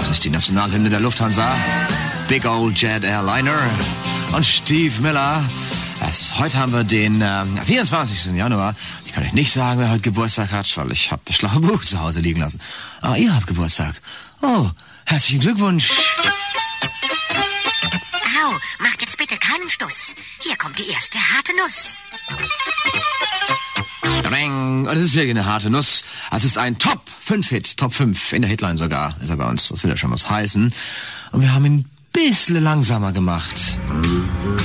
Das ist die Nationalhymne der Lufthansa. Big Old Jet Airliner. Und Steve Miller. Heute haben wir den 24. Januar. Ich kann euch nicht sagen, wer heute Geburtstag hat, weil ich habe das schlaue Buch zu Hause liegen lassen. Aber ihr habt Geburtstag. Oh, herzlichen Glückwunsch. Au, macht jetzt bitte keinen Stuss. Hier kommt die erste harte Nuss. Und es ist wirklich eine harte Nuss. Es ist ein Top-5-Hit, Top 5, in der Hitline sogar, ist er bei uns. Das will ja schon was heißen. Und wir haben ihn ein bisschen langsamer gemacht.